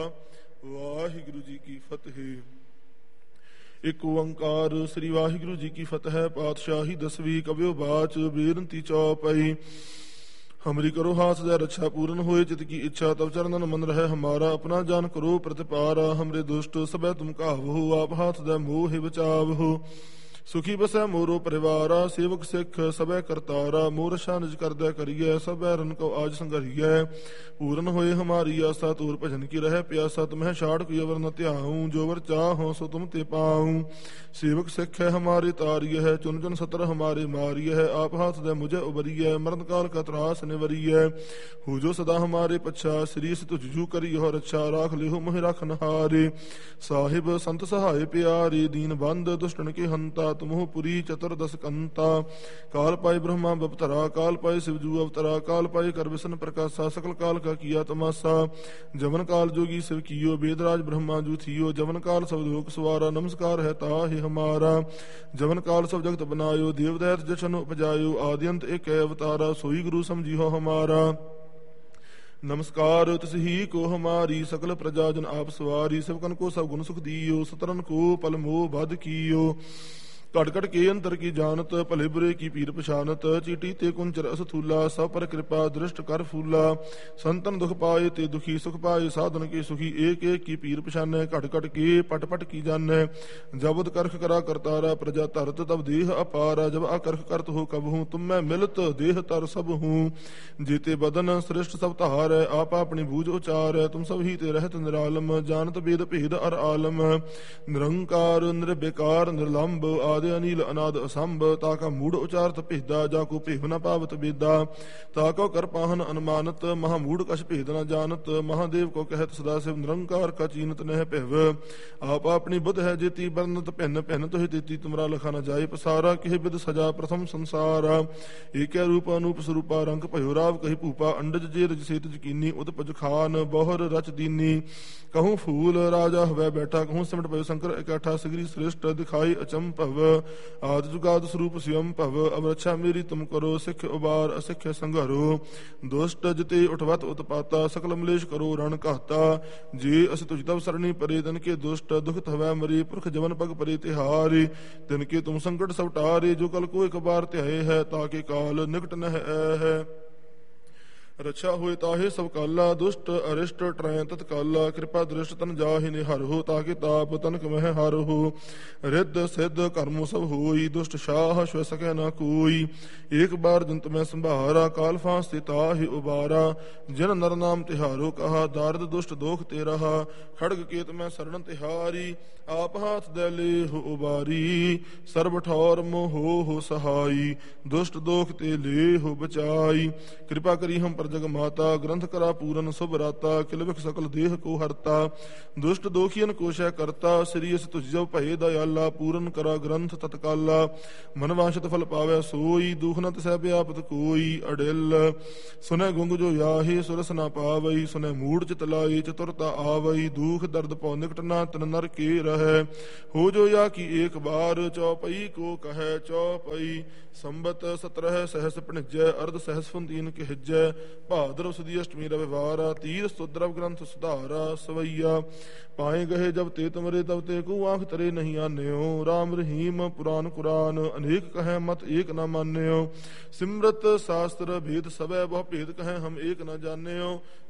ਵਾਹਿਗੁਰੂ ਜੀ ਕੀ ਫਤਿਹ। ਇੱਕ ਓੰਕਾਰ ਸ੍ਰੀ ਵਾਹਿਗੁਰੂ ਜੀ ਕੀ ਫਤਿਹ। ਪਾਤਸ਼ਾਹੀ ਦਸਵੀਂ ਕਬਿਓ ਬਾਚ ਬੇਨਤੀ ਚੌਪਈ। हमरी करो हाथ दया रक्षा पूर्ण होए चित की इच्छा तब चरणन मन रहे हमारा। अपना जान करो प्रतिपारा हमरे दुष्ट सबे तुम काहु। आप हाथ दया मोह बचावहु सुखी बसै मोरो परिवारा। सेवक सिख सबे करतारा मोर रक्षा निज करदे करिए। सब रन को आज संघरिए पूर्ण होए हमारी आशा। तोर भजन की रह प्यासा तुम्हें छाड़ कोई अवर न त्याऊं। जो वर चाहो सो तुम ते पाऊं। सेवक सिख है हमारी तारिय है चुन चुन सतर हमारे मारिय है। आप हाथ दे मुझे उबरिय मरण काल का त्रास निवरिय। हो जो सदा हमारे पच्छा श्री से तुझ जू करी हो रक्षा। राख लिहो मोह रखन हारे साहिब संत सहाय प्यारे। दीन बंद दुष्टन के हंता तुमहो पुरी चतुर्दश कंता। काल पाए ब्रह्मा बपतरा काल पाए शिवजू अवतरा। काल पाए कर विष्णु प्रकाशा सकल काल का किया तमाशा। जवन काल जोगी शिव कियो वेदराज ब्रह्मा जू थियो। जवन काल सब लोक सवारा नमस्कार है ताहि हमारा। जवन काल सब जगत बनायो देवदैत जशन उपजायो। आद्यंत एक अवतारा सोई गुरु समझियो हमारा। नमस्कार तिस ही को हमारी सकल प्रजाजन आप सवारी। सेवकन को सब गुण सुख दियो सतरन को पल मोह बध कियो। कट कट के अंतर की जानत भले बुरे की पीर पछानत। चीटी ते कुंचर असथूला सब पर कृपा दृष्ट कर फूला। संतन दुख पाए ते दुखी सुख पाए साधन के सुखी। एक एक की पीर पछाने कट कट के पट पट की जाने। जब करख करा करतारा प्रजा तरत तब देह अपारा। जब अकरख करत हो कब हूँ तुम मैं मिलत देह तर सब हूँ। जेते बदन श्रेष्ठ सब तहार है आप अपनी बूझ उचार है। तुम सब ही ते रहत निरालम जानत भेद भेद अर आलम। निरंकार निर्विकार निर्लंब अनिल अनाद असंभ। ताका मूढ़ उचारत भेदा जाको भेद न पावत बेदा। ताको कर पाहन अनुमानत महामूढ़ कछ भेद न जानत। महादेव को कहत सदा शिव निरंकार का चीनत नह पहव। आप अपनी बुद्ध है जेती बरनत भिन्न भिन्न तुहि देती तुमरा लखा न जाय पसारा। किह बिद सजा प्रथम संसारा एक रूप अनूप स्वरूपा। रंग भयो राव कही भूपा अंडज जे रज सेत यकीनी। उतपज खान बहुर रच दीनी। कहूँ फूल राजा हुआ बैठा कहूँ सिमट भयो शंकर इकट्ठा। सिगरी श्रेष्ठ दिखाई अचंभव आदि जुगाद स्वरूप स्वयं भव। अब रक्षा मेरी तुम करो सिख उबार असिख संघरो। दुष्ट जिते उठवत उत्पाता सकल मलेश करो रण कहता। जे अस तुझ तब सरणी परे दिन के दुष्ट दुख हवै मरे। पुरख जवन पग परे तिहारे दिन के तुम संकट सब टारे। जो कल को एक बार त्याए है ताके काल निकट न है। रक्षा होए ताहे सब काला दुष्ट अरिष्ट ट्रय तत्काला। कृपा दृष्ट तन जाहि निहर हो ताकि ताप तनक मह हर हो। रिद्ध सिद्ध कर्म सब होई दुष्ट शाह श्व सके न कोई। एक बार जंत में संभारा काल फांस ते ताहि उबारा। जिन नर नाम तिहारो कहा दारद दुष्ट दोख ते रहा। खड़ग केत में शरण तिहारी आप हाथ दे ले हो उबारी। सर्व ठौर मोह हो सहाई दुष्ट दोख ते ले हो बचाई। कृपा करी हम पर जग माता ग्रंथ करा पूरन शुभ राता। किलविख सकल देह को हरता दुष्ट दोखियन को शय करता। श्री अस तुझ जब भय दयाला पूरन करा ग्रंथ तत्काला। मन वांछित फल पावै सोई दुख न तिसै व्यापत कोई। अडिल सुनै गुंग जो याहे सुरस न पावई। सुनै मूढ़ चित लाई चतुरता आवई। दुख दर्द पौ निकट न तन नर के रहे। हो जो या की एक बार चौपई को कहे चौपई। संबत 17 सहस पिणिजय अर्ध सहस फुंदीन के हिजय। भाद्रव सुदी अष्टमी रविवारा तीर स्तोद्रव ग्रंथ सुधारा। सवैया पाए गए जब ते तुमरे तब ते को आंख तरे नहीं आन्यो। राम रहीम पुराण कुरान अनेक कहे मत एक न मान्यो। सिमरत शास्त्र भेद सबे बहु भेद कहे हम एक न जान्यो।